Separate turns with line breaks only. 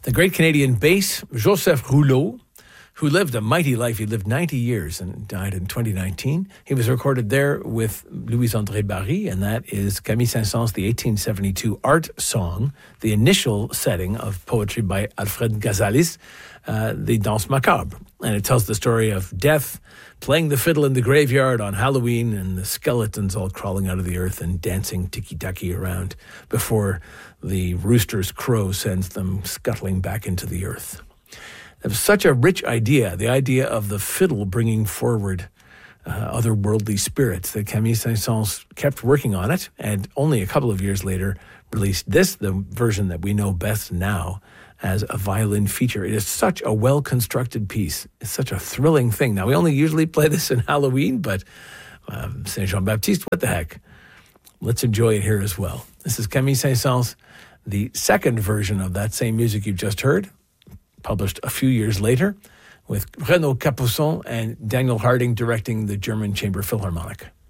The great Canadian bass, Joseph Rouleau, who lived a mighty life. He lived 90 years and died in 2019. He was recorded there with Louis-André Barry, and that is Camille Saint-Saëns' the 1872 art song, the initial setting of poetry by Alfred Ghazalis, the Danse Macabre. And it tells the story of death, playing the fiddle in the graveyard on Halloween, and the skeletons all crawling out of the earth and dancing tiki-taki around before the rooster's crow sends them scuttling back into the earth. It was such a rich idea, the idea of the fiddle bringing forward otherworldly spirits, that Camille Saint-Saëns kept working on it, and only a couple of years later released this, the version that we know best now, as a violin feature. It is such a well-constructed piece. It's such a thrilling thing. Now, we only usually play this in Halloween, but Saint Jean-Baptiste, what the heck? Let's enjoy it here as well. This is Camille Saint-Saëns, the second version of that same music you just heard, published a few years later, with Renaud Capuçon and Daniel Harding directing the German Chamber Philharmonic.